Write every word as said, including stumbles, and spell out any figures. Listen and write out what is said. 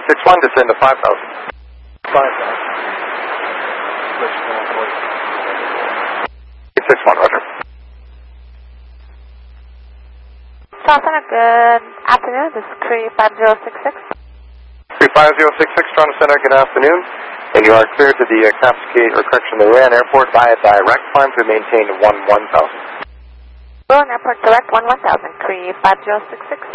six one, descend to five thousand. five thousand. six one, roger. Cessna, good afternoon. This is Cree five zero six six. Cree five zero six six, Toronto Center, good afternoon. And you are cleared to the uh, Cascade, or correction, the Rouen Airport via direct climb to maintain one one thousand. Rouen Airport direct one one thousand, Cree five zero six six.